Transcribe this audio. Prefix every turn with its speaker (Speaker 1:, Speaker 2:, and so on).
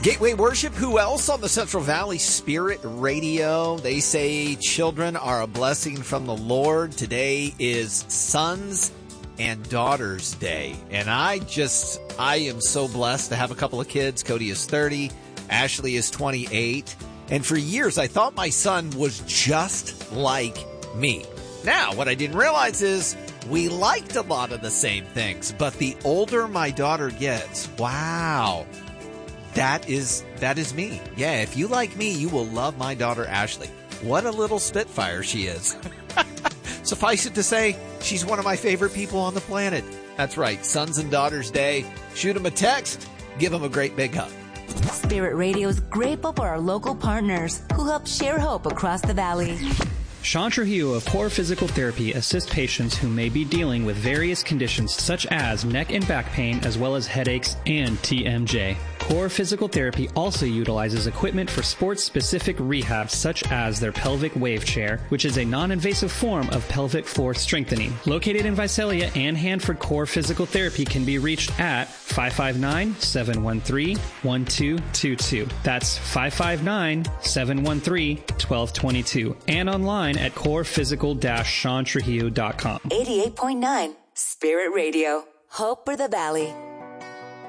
Speaker 1: Gateway Worship, who else on the Central Valley Spirit Radio? They say children are a blessing from the Lord. Today is Sons and Daughters Day. And I am so blessed to have a couple of kids. Cody is 30. Ashley is 28. And for years, I thought my son was just like me. Now, what I didn't realize is we liked a lot of the same things. But the older my daughter gets, wow, that is me. Yeah, if you like me, you will love my daughter, Ashley. What a little spitfire she is. Suffice it to say, she's one of my favorite people on the planet. That's right, Sons and Daughters Day. Shoot them a text. Give them a great big hug.
Speaker 2: Spirit Radio is grateful for our local partners who help share hope across the valley.
Speaker 3: Sean Trujillo of Core Physical Therapy assists patients who may be dealing with various conditions such as neck and back pain as well as headaches and TMJ. Core Physical Therapy also utilizes equipment for sports-specific rehab such as their pelvic wave chair, which is a non-invasive form of pelvic floor strengthening. Located in Visalia and Hanford, Core Physical Therapy can be reached at 559-713-1222. That's 559-713-1222. And online at corephysical-seantrujillo.com.
Speaker 2: 88.9 Spirit Radio. Hope for the Valley.